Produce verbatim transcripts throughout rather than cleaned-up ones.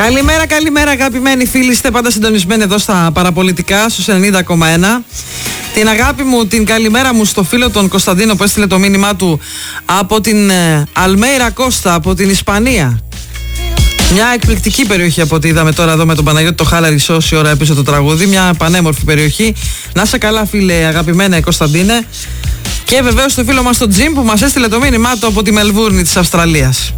Καλημέρα, καλημέρα αγαπημένοι φίλοι. Είστε πάντα συντονισμένοι εδώ στα παραπολιτικά στους ενενήντα κόμμα ένα. Την αγάπη μου, την καλημέρα μου στο φίλο τον Κωνσταντίνο που έστειλε το μήνυμά του από την ε, Αλμέιρα Κώστα, από την Ισπανία. Μια εκπληκτική περιοχή από ό,τι είδαμε τώρα εδώ με τον Παναγιώτη το Χάλαρη όση ώρα πίσω το τραγούδι. Μια πανέμορφη περιοχή. Να είσαι καλά φίλε αγαπημένε Κωνσταντίνε. Και βεβαίως το φίλο μας το Τζιμ που μας έστειλε το μήνυμά του από τη Μελβούρνη της Αυστραλίας.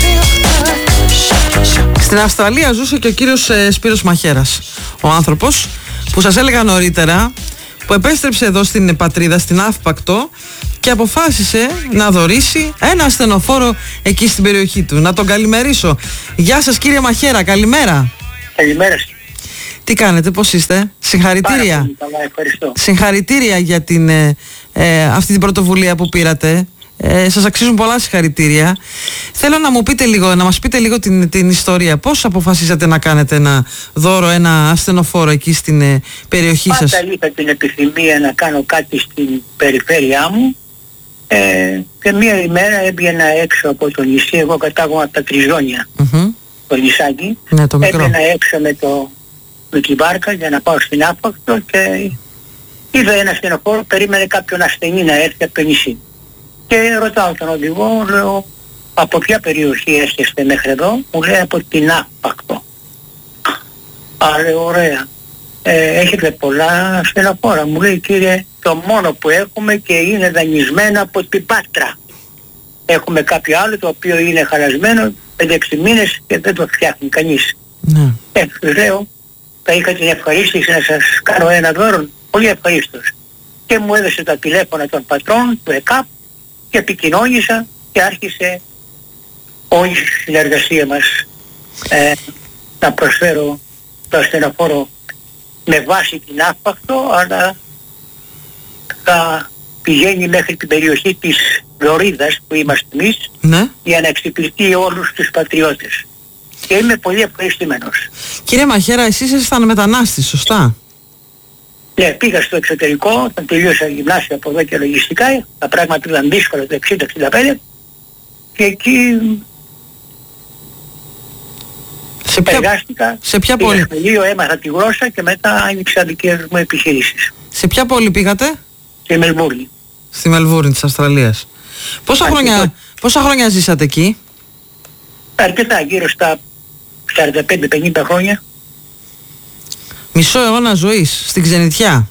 Στην Αυστραλία ζούσε και ο κύριος ε, Σπύρος Μαχαίρας, ο άνθρωπος που σας έλεγα νωρίτερα, που επέστρεψε εδώ στην πατρίδα, στην Αύπακτο, και αποφάσισε να δωρήσει ένα ασθενοφόρο εκεί στην περιοχή του. Να τον καλημερίσω. Γεια σας κύριε Μαχαίρα, καλημέρα. Καλημέρα. Τι κάνετε, πώς είστε? Συγχαρητήρια. Πάρα πολύ καλά, ευχαριστώ. Συγχαρητήρια για την, ε, ε, αυτή την πρωτοβουλία που πήρατε. Ε, σας αξίζουν πολλά συγχαρητήρια. Θέλω να μου πείτε λίγο, να μας πείτε λίγο την, την ιστορία. Πώς αποφασίσατε να κάνετε ένα δώρο, ένα ασθενοφόρο εκεί στην ε, περιοχή Πάντα σας? Πάντα είχα την επιθυμία να κάνω κάτι στην περιφέρειά μου ε, και μία ημέρα έβγαινα έξω από το νησί. Εγώ κατάγομαι από τα Τριζόνια, mm-hmm. το νησάκι. Ναι, το μικρό. Έβγαινα έξω με, το, με τη βάρκα για να πάω στην Αύπακτο και είδα ένα ασθενοφόρο, περίμενε κάποιον ασθενή να έρθει από το νησί. Και ρωτάω τον οδηγό, λέω, από ποια περιοχή έρχεστε μέχρι εδώ? Μου λέει από την Αύπακτο. Α, λέω, ωραία. Ε, έχετε πολλά ασθενοφόρα? Μου λέει, κύριε, το μόνο που έχουμε και είναι δανεισμένα από την Πάτρα. Έχουμε κάποιο άλλο το οποίο είναι χαλασμένο πέντε έξι μήνες και δεν το φτιάχνει κανείς. Ναι. Ε, λέω, θα είχα την ευχαρίστηση να σας κάνω ένα δώρο, πολύ ευχαρίστως. Και μου έδωσε τα τηλέφωνα των πατρών του ΕΚΑΠ και επικοινώνησα και άρχισε όλη η συνεργασία μας ε, να προσφέρω το ασθενοφόρο με βάση την Αύπακτο, αλλά θα πηγαίνει μέχρι την περιοχή της Λωρίδας που είμαστε εμείς, ναι, για να εξυπηρετεί όλους τους πατριώτες. Και είμαι πολύ ευχαριστημένος. Κύριε Μαχαίρα, εσείς ήσασταν μετανάστης, σωστά? Ναι, πήγα στο εξωτερικό, όταν τελείωσα γυμνάσιο από εδώ και λογιστικά, τα πράγματα ήταν δύσκολα το εξήντα εξήντα πέντε και εκεί σε ποια, εργάστηκα, σε ποια πόλη? Στο σχολείο, έμαθα τη γλώσσα και μετά άνοιξα δικές μου επιχειρήσεις. Σε ποια πόλη πήγατε? Στη Μελβούρνη. Στη Μελβούρνη της Αυστραλίας. Πόσα χρόνια, πόσα χρόνια ζήσατε εκεί? Αρκετά, γύρω στα σαράντα πέντε πενήντα χρόνια. Μισό αιώνα ζωής στην ξενιτιά.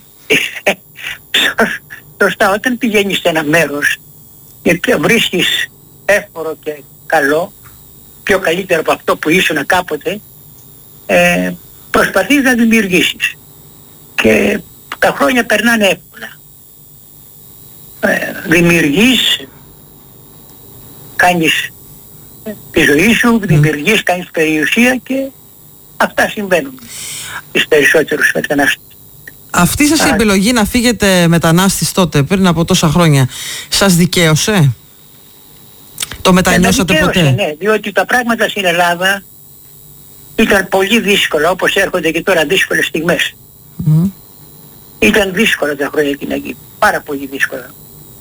Σωστά, όταν πηγαίνεις σε ένα μέρος και βρίσκεις εύφορο και καλό, πιο καλύτερο από αυτό που ήσουν κάποτε, ε, προσπαθείς να δημιουργήσεις. Και τα χρόνια περνάνε εύκολα. Ε, δημιουργείς, κάνεις τη ζωή σου, δημιουργείς, κάνεις περιουσία και αυτά συμβαίνουν στις περισσότερους μετανάστες. Αυτή σας η επιλογή να φύγετε μετανάστης τότε, πριν από τόσα χρόνια, σας δικαίωσε? Το μετανιώσατε ποτέ? Ναι, διότι τα πράγματα στην Ελλάδα ήταν πολύ δύσκολα, όπως έρχονται και τώρα δύσκολες στιγμές. Mm. Ήταν δύσκολα τα χρόνια εκεί, πάρα πολύ δύσκολα.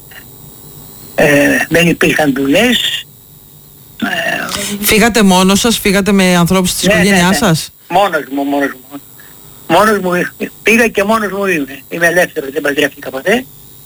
Ε, δεν υπήρχαν δουλειές. Ε, φύγατε μόνος σας, φύγατε με ανθρώπους της ναι, οικογένειάς ναι, ναι. σας? Μόνος μου, μόνος μου. Μόνος μου πήγα και μόνος μου είμαι. Είμαι ελεύθερος, δεν παντρεύτηκα ποτέ.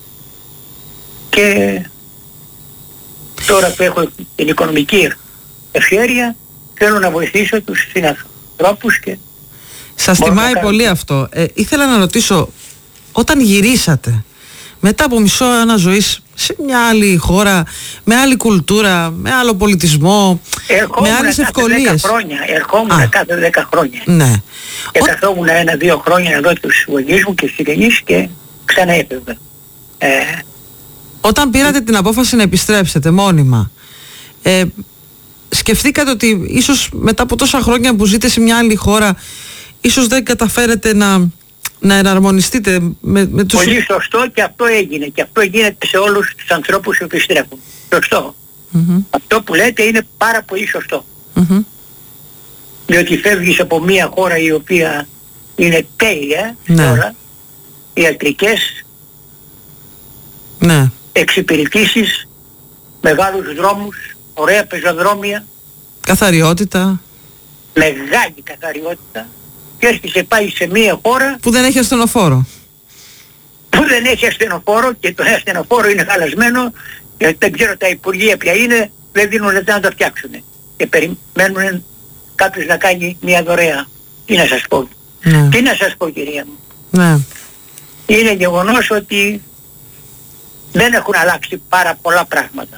Και τώρα που έχω την οικονομική ευχέρεια, θέλω να βοηθήσω τους συνανθρώπους και... Σας τιμάει πολύ αυτό. Ε, ήθελα να ρωτήσω, όταν γυρίσατε, μετά από μισό αιώνα ζωής σε μια άλλη χώρα, με άλλη κουλτούρα, με άλλο πολιτισμό, ερχόμουν με άλλες ευκολίες. Δέκα χρόνια, ερχόμουν Α, κάθε δέκα χρόνια. Ναι. Και Ο... καθόμουν ένα-δύο χρόνια να δω τους γονείς μου και τους συγγενείς και ξανά έφευγα. Ε... Όταν πήρατε την απόφαση να επιστρέψετε μόνιμα, ε, σκεφτήκατε ότι ίσως μετά από τόσα χρόνια που ζείτε σε μια άλλη χώρα, ίσως δεν καταφέρετε να... να εναρμονιστείτε με, με τους... Πολύ σωστό, και αυτό έγινε. Και αυτό γίνεται σε όλους τους ανθρώπους που επιστρέφουν. Σωστό. Mm-hmm. Αυτό που λέτε είναι πάρα πολύ σωστό. Mm-hmm. Διότι φεύγεις από μια χώρα η οποία είναι τέλεια, ναι, τώρα, ιατρικές, ναι, εξυπηρετήσεις, μεγάλους δρόμους, ωραία πεζοδρόμια. Καθαριότητα. μεγάλη καθαριότητα και έρχεσαι πάει σε μια χώρα που δεν έχει ασθενοφόρο. Που δεν έχει ασθενοφόρο και το ασθενοφόρο είναι χαλασμένο και δεν ξέρω τα υπουργεία ποια είναι, δεν δίνουν λεπτά να το φτιάξουν. Και περιμένουν κάποιος να κάνει μια δωρεά. Τι να σας πω. Ναι. Τι να σας πω, κυρία μου. Ναι. Είναι γεγονός ότι δεν έχουν αλλάξει πάρα πολλά πράγματα.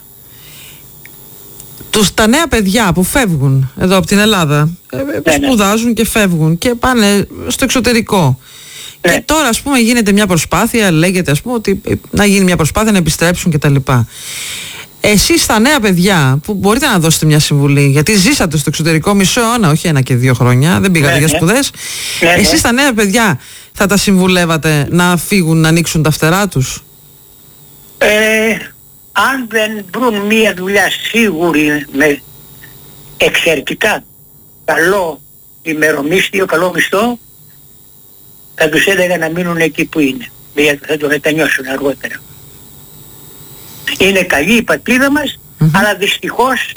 Τους τα νέα παιδιά που φεύγουν εδώ από την Ελλάδα, ε, ναι, σπουδάζουν ναι. και φεύγουν και πάνε στο εξωτερικό. Ναι. Και τώρα ας πούμε γίνεται μια προσπάθεια, λέγεται ας πούμε ότι να γίνει μια προσπάθεια να επιστρέψουν κτλ. Εσείς τα νέα παιδιά που μπορείτε να δώσετε μια συμβουλή, γιατί ζήσατε στο εξωτερικό μισό αιώνα, όχι ένα και δύο χρόνια, δεν πήγατε ναι, για σπουδές. Ναι, ναι. Εσείς τα νέα παιδιά θα τα συμβουλεύατε να φύγουν, να ανοίξουν τα φτερά τους? Ε, αν δεν βρουν μια δουλειά σίγουρη με εξαιρετικά καλό ημερομίσθιο, καλό μισθό, θα τους έλεγα να μείνουν εκεί που είναι, γιατί θα το μετανιώσουν αργότερα. Είναι καλή η πατρίδα μας, mm-hmm. αλλά δυστυχώς,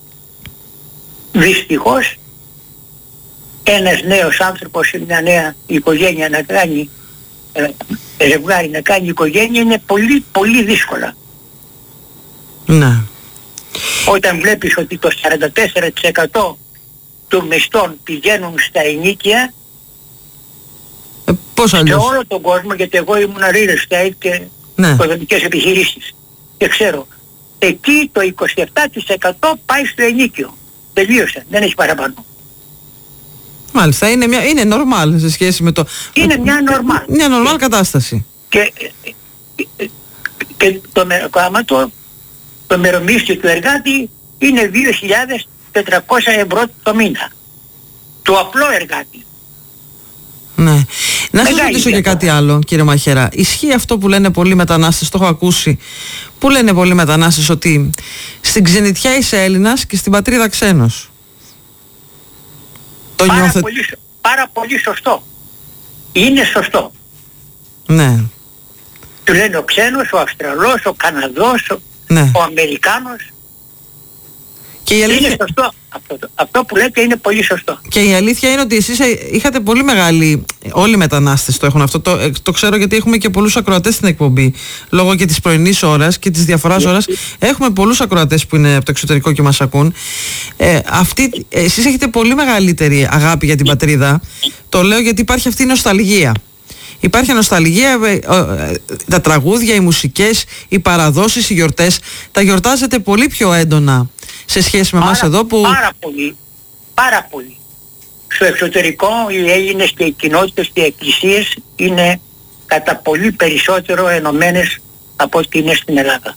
δυστυχώς ένας νέος άνθρωπος ή μια νέα οικογένεια να κάνει, ε, ζευγάρι να κάνει οικογένεια είναι πολύ πολύ δύσκολα. Ναι. Όταν βλέπεις ότι το σαράντα τέσσερα τοις εκατό των μισθών πηγαίνουν στα ενοίκια, ε, πώς σε όλο τον κόσμο, γιατί εγώ ήμουν real estate και ναι. οικοδομικές επιχειρήσεις και ξέρω, εκεί το είκοσι επτά τοις εκατό πάει στο ενοίκιο. Τελείωσε, δεν έχει παραπάνω. Μάλιστα, είναι, μια, είναι normal σε σχέση με το... Είναι με, μια normal. Μια normal και, κατάσταση. Και, και το, άμα το, το μερομίσθιο του εργάτη είναι δύο χιλιάδες τετρακόσια ευρώ το μήνα. Του απλό εργάτη. Ναι. Να σας ρωτήσω και κάτι άλλο, κύριε Μαχαίρα. Ισχύει αυτό που λένε πολλοί μετανάστες, το έχω ακούσει, που λένε πολλοί μετανάστες ότι στην ξενιτιά είσαι Έλληνας και στην πατρίδα ξένος? Το πάρα, νιώθε... πολύ, πάρα πολύ σωστό. Είναι σωστό. Ναι. Του λένε ο ξένος, ο Αυστραλός, ο Καναδός, ο, ναι. ο Αμερικάνος. Και η αλήθεια... Είναι σωστό. Αυτό, αυτό που λέτε είναι πολύ σωστό. Και η αλήθεια είναι ότι εσείς είχατε πολύ μεγάλη... Όλοι οι μετανάστες το έχουν αυτό. Το, το ξέρω γιατί έχουμε και πολλούς ακροατές στην εκπομπή. Λόγω και της πρωινής ώρας και της διαφοράς ώρας. Έχουμε πολλούς ακροατές που είναι από το εξωτερικό και μας ακούν. Ε, αυτή, εσείς έχετε πολύ μεγαλύτερη αγάπη για την πατρίδα. Το λέω γιατί υπάρχει αυτή η νοσταλγία. Υπάρχει νοσταλγία, τα τραγούδια, οι μουσικές, οι παραδόσεις, οι γιορτές. Τα γιορτάζετε πολύ πιο έντονα σε σχέση με εμάς εδώ που... Πάρα πολύ, πάρα πολύ. Στο εξωτερικό οι Έλληνες και οι κοινότητες και οι εκκλησίες είναι κατά πολύ περισσότερο ενωμένες από ό,τι είναι στην Ελλάδα.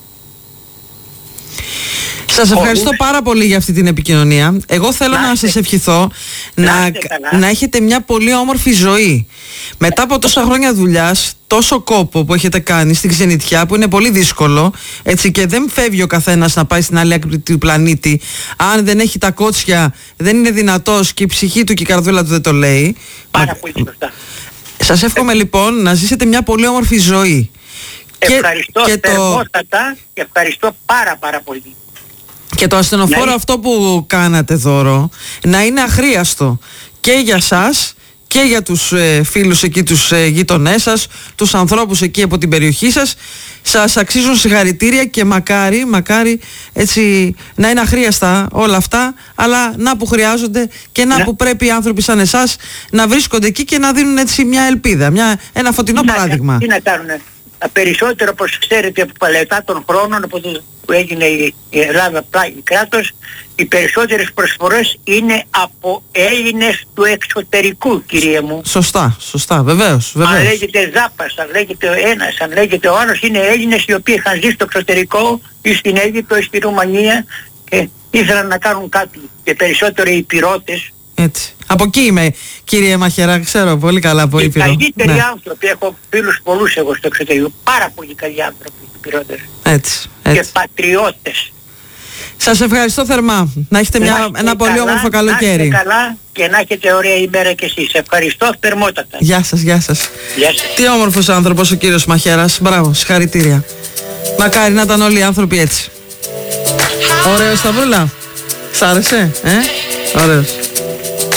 Σας ευχαριστώ πάρα πολύ για αυτή την επικοινωνία. Εγώ θέλω να, να σας ευχηθώ να, να, να έχετε μια πολύ όμορφη ζωή. Μετά από τόσα χρόνια δουλειάς, τόσο κόπο που έχετε κάνει στην ξενιτιά, που είναι πολύ δύσκολο, έτσι, και δεν φεύγει ο καθένας να πάει στην άλλη άκρη του πλανήτη. Αν δεν έχει τα κότσια, δεν είναι δυνατός και η ψυχή του και η καρδούλα του δεν το λέει. Πάρα πολύ σωστά. Σας εύχομαι ε... λοιπόν να ζήσετε μια πολύ όμορφη ζωή. Ευχαριστώ και, και θερμότατα και ευχαριστώ πάρα πάρα πολύ. Και το ασθενοφόρο ναι. αυτό που κάνατε δώρο να είναι αχρίαστο και για σας και για τους ε, φίλους εκεί, τους ε, γείτονές σας, τους ανθρώπους εκεί από την περιοχή σας. Σας αξίζουν συγχαρητήρια και μακάρι, μακάρι έτσι να είναι αχρίαστα όλα αυτά, αλλά να που χρειάζονται και να ναι. που πρέπει οι άνθρωποι σαν εσάς να βρίσκονται εκεί και να δίνουν έτσι μια ελπίδα, μια, ένα φωτεινό να, παράδειγμα. Τι να κάνουνε. Περισσότερο, όπως ξέρετε, από παλαιτά των χρόνων, από το που έγινε η Ελλάδα πλάγι κράτος, οι περισσότερες προσφορές είναι από Έλληνες του εξωτερικού, κυρία μου. Σωστά, σωστά, βεβαίως, βεβαίως. Αν λέγεται Ζάπας, αν λέγεται ο ένας, αν λέγεται ο άλλος, είναι Έλληνες οι οποίοι είχαν ζήσει στο εξωτερικό ή στην Αίγυπτο ή στη Ρουμανία και ήθελαν να κάνουν κάτι. Και περισσότερο οι Υπηρώτες. Έτσι. Από εκεί είμαι, κύριε Μαχαίρα, ξέρω πολύ καλά από Ήπειρο. Οι καλύτεροι ναι. άνθρωποι, έχω φίλους πολλούς εγώ στο εξωτερικό, πάρα πολύ καλοί άνθρωποι, Υπηρώτες. Έτσι, έτσι. Και πατριώτες. Σας ευχαριστώ θερμά. Να έχετε μια, να ένα πολύ καλά, όμορφο καλοκαίρι. Να είστε καλά και να έχετε ωραία ημέρα κι εσείς. Ευχαριστώ θερμότατα. Γεια σας, γεια σας. Γεια σας. Τι όμορφος άνθρωπος ο κύριος Μαχαίρας. Μπράβο, συγχαρητήρια. Μακάρι να ήταν όλοι οι άνθρωποι έτσι. Ωραίο Σταυρούλα. Σ' άρεσε, ε? Ωραίος.